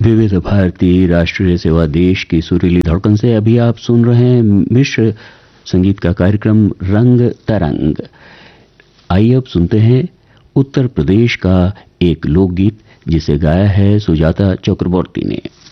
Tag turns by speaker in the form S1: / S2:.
S1: विविध भारती राष्ट्रीय सेवा देश की सुरीली धड़कन से अभी आप सुन रहे हैं मिश्र संगीत का कार्यक्रम रंग तरंग। आइए अब सुनते हैं उत्तर प्रदेश का एक लोकगीत जिसे गाया है सुजाता चक्रवर्ती ने।